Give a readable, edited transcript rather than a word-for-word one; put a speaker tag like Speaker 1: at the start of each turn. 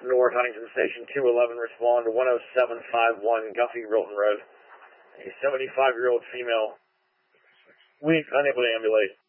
Speaker 1: North Huntington Station 211, respond to 10751 Guffey Rilton Road. A 75-year-old female, weak, unable to ambulate.